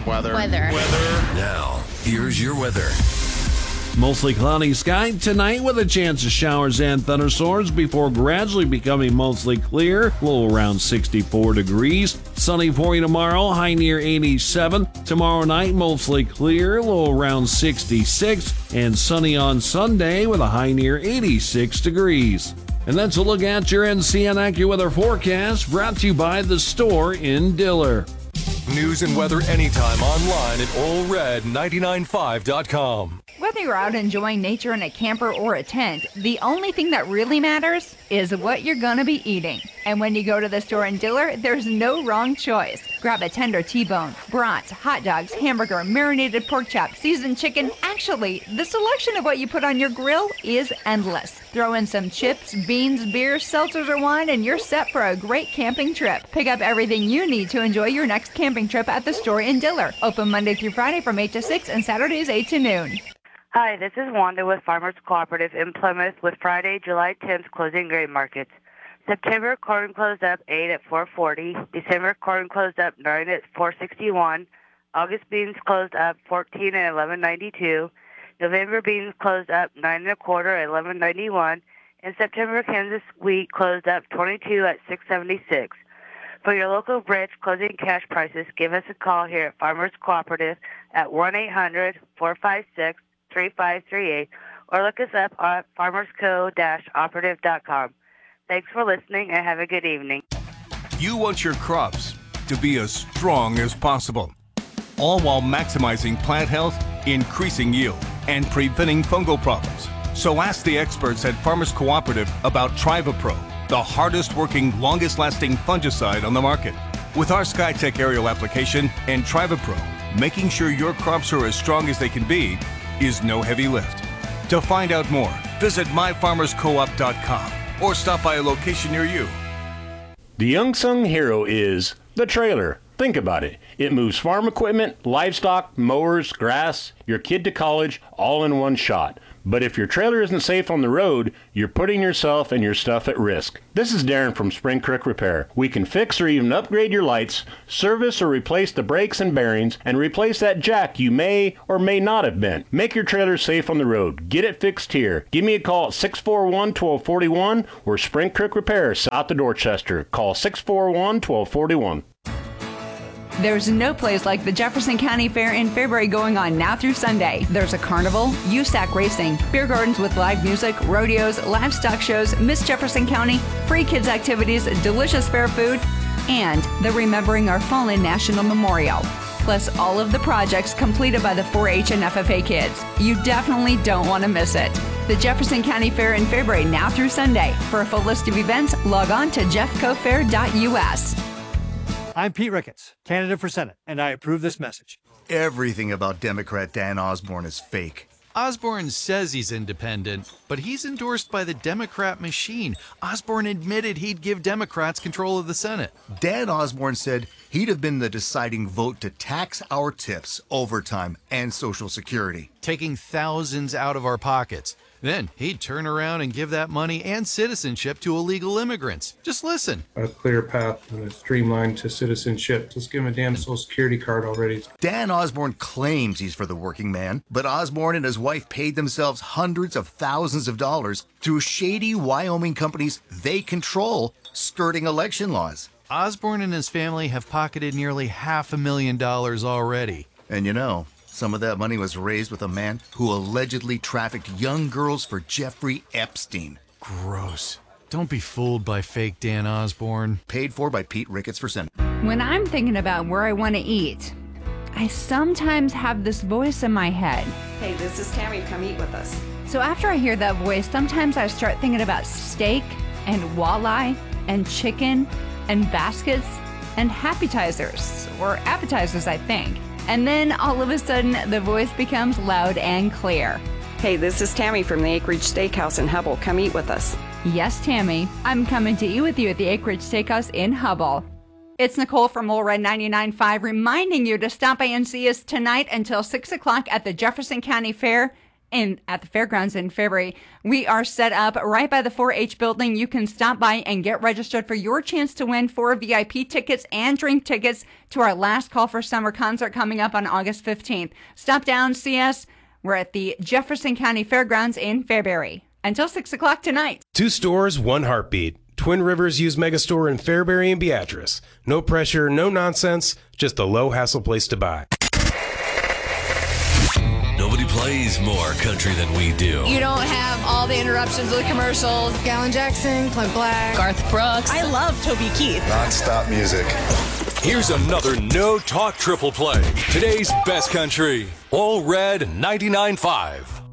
Weather. Now, here's your weather. Mostly cloudy sky tonight with a chance of showers and thunderstorms before gradually becoming mostly clear, low around 64 degrees. Sunny for you tomorrow, high near 87. Tomorrow night, mostly clear, low around 66. And sunny on Sunday with a high near 86 degrees. And that's a look at your NCN AccuWeather forecast, brought to you by The Store in Diller. News and weather anytime online at allred995.com. Whether you're out enjoying nature in a camper or a tent, the only thing that really matters is what you're going to be eating. And when you go to the store in Diller, there's no wrong choice. Grab a tender T-bone, brats, hot dogs, hamburger, marinated pork chop, seasoned chicken. Actually, the selection of what you put on your grill is endless. Throw in some chips, beans, beer, seltzers, or wine, and you're set for a great camping trip. Pick up everything you need to enjoy your next camping trip at the store in Diller. Open Monday through Friday from 8 to 6 and Saturdays 8 to noon. Hi, this is Wanda with Farmers Cooperative in Plymouth with Friday, July 10th closing grain markets. September, corn closed up 8 at 440. December, corn closed up 9 at 461. August beans closed up 14 at 1192. November beans closed up 9 1/4 at 1191. And September Kansas wheat closed up 22 at 676. For your local branch closing cash prices, give us a call here at Farmers Cooperative at 1-800-456-3538 or look us up at farmersco-operative.com. Thanks for listening and have a good evening. You want your crops to be as strong as possible, all while maximizing plant health, increasing yield, and preventing fungal problems. So ask the experts at Farmers Cooperative about TrivaPro, the hardest working, longest lasting fungicide on the market. With our SkyTech aerial application and TrivaPro, making sure your crops are as strong as they can be is no heavy lift. To find out more, visit myfarmerscoop.com or stop by a location near you. The unsung hero is the trailer. Think about it. It moves farm equipment, livestock, mowers, grass, your kid to college, all in one shot. But if your trailer isn't safe on the road, you're putting yourself and your stuff at risk. This is Darren from Spring Creek Repair. We can fix or even upgrade your lights, service or replace the brakes and bearings, and replace that jack you may or may not have bent. Make your trailer safe on the road. Get it fixed here. Give me a call at 641-1241 or Spring Creek Repair, south of Dorchester. Call 641-1241. There's no place like the Jefferson County Fair in February going on now through Sunday. There's a carnival, USAC racing, beer gardens with live music, rodeos, livestock shows, Miss Jefferson County, free kids activities, delicious fair food, and the Remembering Our Fallen National Memorial. Plus all of the projects completed by the 4-H and FFA kids. You definitely don't want to miss it. The Jefferson County Fair in February now through Sunday. For a full list of events, log on to jeffcofair.us. I'm Pete Ricketts, candidate for Senate, and I approve this message. Everything about Democrat Dan Osborne is fake. Osborne says he's independent, but he's endorsed by the Democrat machine. Osborne admitted he'd give Democrats control of the Senate. Dan Osborne said he'd have been the deciding vote to tax our tips, overtime, and Social Security. Taking thousands out of our pockets. Then he'd turn around and give that money and citizenship to illegal immigrants. Just listen. A clear path and a streamline to citizenship. Just give him a damn Social Security card already. Dan Osborne claims he's for the working man, but Osborne and his wife paid themselves hundreds of thousands of dollars through shady Wyoming companies they control, skirting election laws. Osborne and his family have pocketed nearly $500,000 already. And you know, some of that money was raised with a man who allegedly trafficked young girls for Jeffrey Epstein. Gross. Don't be fooled by fake Dan Osborne. Paid for by Pete Ricketts for Senate. When I'm thinking about where I want to eat, I sometimes have this voice in my head. Hey, this is Tammy. Come eat with us. So after I hear that voice, sometimes I start thinking about steak and walleye and chicken and baskets and appetizers, I think. And then all of a sudden, the voice becomes loud and clear. Hey, this is Tammy from the Acreage Steakhouse in Hubble. Come eat with us. Yes, Tammy. I'm coming to eat with you at the Acreage Steakhouse in Hubble. It's Nicole from Ole Red 99.5 reminding you to stop by and see us tonight until 6 o'clock at the Jefferson County Fair. at the fairgrounds in February. We are set up right by the 4-H building. You can stop by and get registered for your chance to win 4 VIP tickets and drink tickets to our Last Call for Summer concert coming up on August 15th. Stop down, see us. We're at the Jefferson County Fairgrounds in Fairbury until 6 o'clock tonight. 2 stores, 1 heartbeat. Twin Rivers Used Megastore in Fairbury and Beatrice. No pressure, no nonsense, just a low-hassle place to buy. Nobody plays more country than we do. You don't have all the interruptions of the commercials. Gallon Jackson, Clint Black, Garth Brooks. I love Toby Keith. Non-stop music. Here's another no-talk triple play. Today's best country. All Red 99.5.